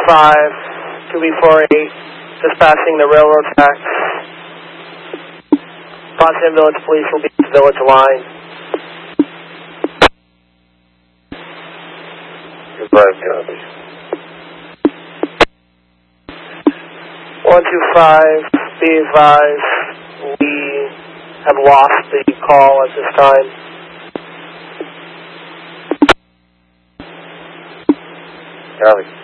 2B48, just passing the railroad tracks. Potsdam Village Police will be at the village line. Goodbye, copy. 125, be advised, we have lost the call at this time. Copy.